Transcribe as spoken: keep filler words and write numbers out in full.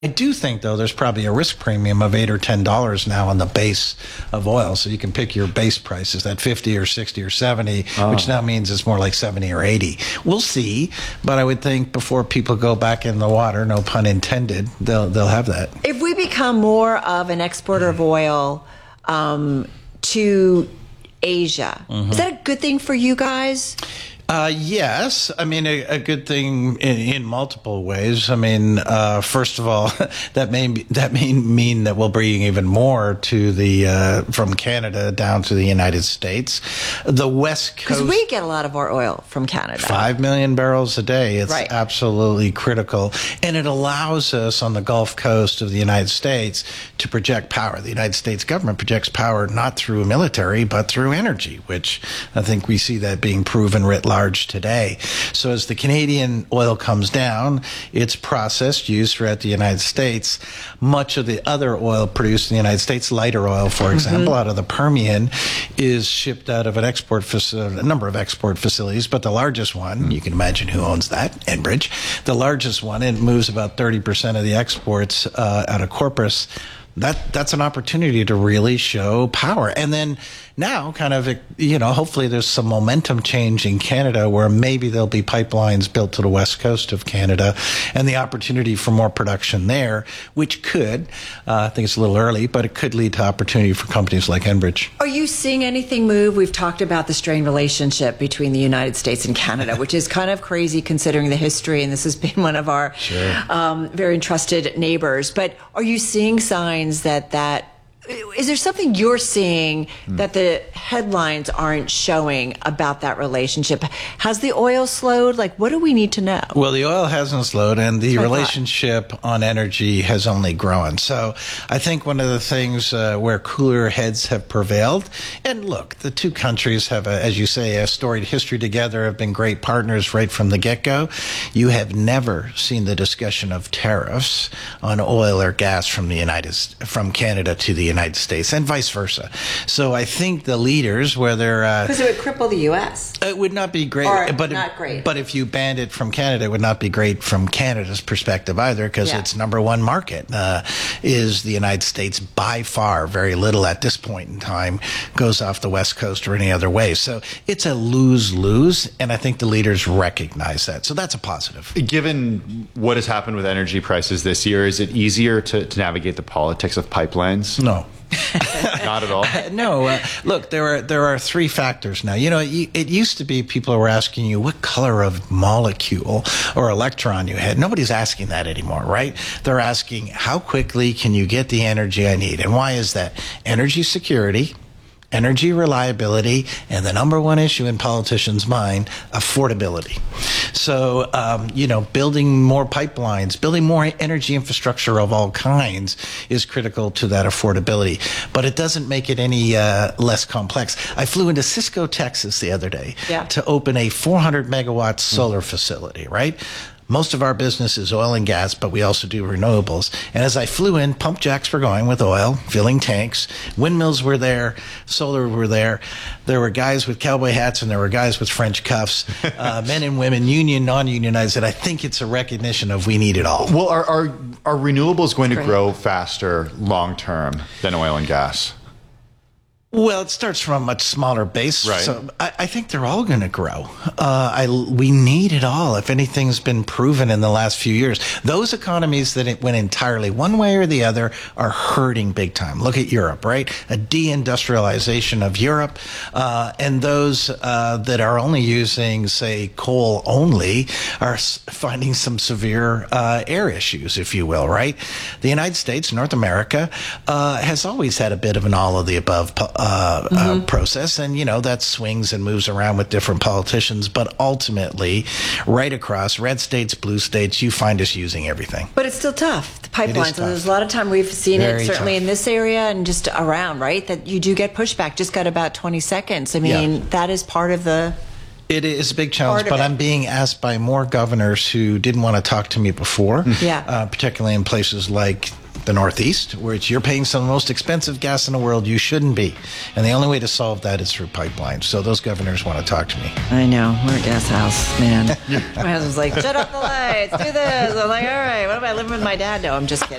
I do think, though, there's probably a risk premium of eight or ten dollars now on the base of oil, so you can pick your base price. Is that fifty or sixty or seventy, oh. which now means it's more like seventy or eighty. We'll see, but I would think before people go back in the water, no pun intended, they'll they'll have that. If we become more of an exporter of oil um, to Asia, mm-hmm. is that a good thing for you guys? Uh, yes. I mean, a, a good thing in, in multiple ways. I mean, uh, first of all, that may be, that may mean that we'll bring even more to the uh, from Canada down to the United States. The West Coast, because we get a lot of our oil from Canada, five million barrels a day. It's right. absolutely critical, and it allows us on the Gulf Coast of the United States to project power. The United States government projects power not through military but through energy, which I think we see that being proven writ large today. So as the Canadian oil comes down, it's processed, used throughout the United States. Much of the other oil produced in the United States, lighter oil, for example, mm-hmm. out of the Permian, is shipped out of an export facility, a number of export facilities, but the largest one, you can imagine who owns that, Enbridge, the largest one, it moves about thirty percent of the exports uh, out of Corpus. That that's an opportunity to really show power. And then now, kind of, you know, hopefully there's some momentum change in Canada where maybe there'll be pipelines built to the west coast of Canada and the opportunity for more production there, which could, uh, I think it's a little early, but it could lead to opportunity for companies like Enbridge. Are you seeing anything move? We've talked about the strained relationship between the United States and Canada, which is kind of crazy considering the history, and this has been one of our sure. um, very trusted neighbors. But are you seeing signs that that is there something you're seeing that the headlines aren't showing about that relationship? Has the oil slowed? Like, what do we need to know? Well, the oil hasn't slowed, and the relationship on energy has only grown. So I think one of the things uh, where cooler heads have prevailed, and look, the two countries have, a, as you say, a storied history together, have been great partners right from the get-go. You have never seen the discussion of tariffs on oil or gas from the United, from Canada to the United States, and vice versa. So I think the leaders, whether uh, because it would cripple the U S, it would not be great. Or but not it, great. But if you banned it from Canada, it would not be great from Canada's perspective either, because yeah. its number one market uh, is the United States by far. Very little at this point in time goes off the West Coast or any other way. So it's a lose-lose, and I think the leaders recognize that. So that's a positive. Given what has happened with energy prices this year, is it easier to, to navigate the politics of pipelines? No. Not at all. No. Uh, look, there are there are three factors now. You know, it, it used to be people were asking you what color of molecule or electron you had. Nobody's asking that anymore, right? They're asking how quickly can you get the energy I need, and why is that? Energy security, energy reliability, and the number one issue in politicians' mind, affordability. So, um, you know, building more pipelines, building more energy infrastructure of all kinds is critical to that affordability. But it doesn't make it any uh, less complex. I flew into Cisco, Texas the other day yeah. to open a four hundred megawatt solar mm-hmm. facility, right? Most of our business is oil and gas, but we also do renewables. And as I flew in, pump jacks were going with oil, filling tanks. Windmills were there. Solar were there. There were guys with cowboy hats, and there were guys with French cuffs, uh, men and women, union, non-unionized. And I think it's a recognition of we need it all. Well, are, are, are renewables going to Great. grow faster long-term than oil and gas? Well, it starts from a much smaller base, right. so I, I think they're all going to grow. Uh, I, we need it all. If anything's been proven in the last few years, those economies that it went entirely one way or the other are hurting big time. Look at Europe, right? A deindustrialization of Europe, uh, and those uh, that are only using, say, coal only are finding some severe uh, air issues, if you will, right? The United States, North America, uh, has always had a bit of an all of the above Uh, mm-hmm. uh, process, and you know that swings and moves around with different politicians, but ultimately right across red states, blue states, you find us using everything. But it's still tough, the pipelines, tough. and there's a lot of time we've seen Very it certainly tough. in this area and just around, right, that you do get pushback. Just got about twenty seconds. I mean, Yeah. that is part of the It is a big challenge, Part of but it. I'm being asked by more governors who didn't want to talk to me before, Yeah. uh, particularly in places like the Northeast, where it's, you're paying some of the most expensive gas in the world you shouldn't be. And the only way to solve that is through pipelines. So those governors want to talk to me. I know. We're a gas house, man. My husband's like, shut up the lights, do this. I'm like, all right, what am I living with my dad? No, I'm just kidding.